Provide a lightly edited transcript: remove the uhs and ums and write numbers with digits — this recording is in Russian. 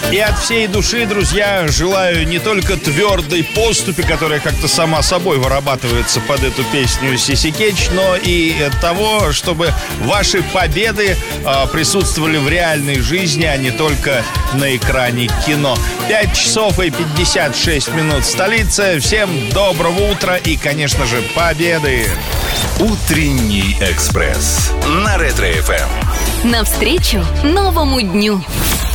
И от всей души, друзья, желаю не только твердой поступи, которая как-то сама собой вырабатывается под эту песню Сиси Кетч, но и того, чтобы ваши победы присутствовали в реальной жизни, а не только на экране кино. 5 часов и 56 минут в столице. Всем доброго утра и, конечно же, победы! Утренний экспресс на Ретро-ФМ. Навстречу новому дню.